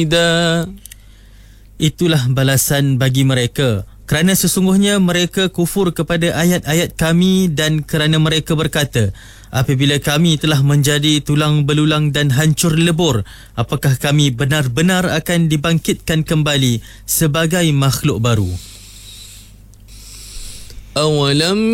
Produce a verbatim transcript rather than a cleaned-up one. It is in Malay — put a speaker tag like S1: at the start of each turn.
S1: Itulah balasan bagi mereka, kerana sesungguhnya mereka kufur kepada ayat-ayat kami dan kerana mereka berkata, apabila kami telah menjadi tulang belulang dan hancur lebur, apakah kami benar-benar akan dibangkitkan kembali sebagai makhluk baru?
S2: Awalam